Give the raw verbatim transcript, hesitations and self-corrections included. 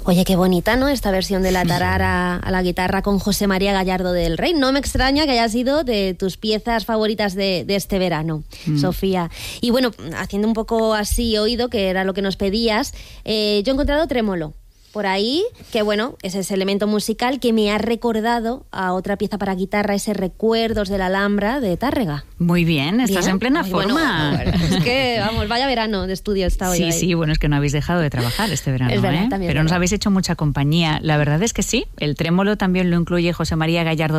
Oye, qué bonita, ¿no? Esta versión de la tarara a la guitarra con José María Gallardo del Rey. No me extraña que haya sido de tus piezas favoritas de, de este verano, mm. Sofía. Y bueno, haciendo un poco así oído, que era lo que nos pedías, eh, yo he encontrado trémolo por ahí, que bueno, es ese elemento musical que me ha recordado a otra pieza para guitarra, ese Recuerdos de la Alhambra de Tárrega. Muy bien, estás bien en plena Ay, forma. Bueno, es que, vamos, vaya verano de estudio está hoy. Sí, ahí. sí, bueno, es que no habéis dejado de trabajar este verano, es verdad, ¿eh? También Pero verdad. Nos habéis hecho mucha compañía. La verdad es que sí, el trémolo también lo incluye José María Gallardo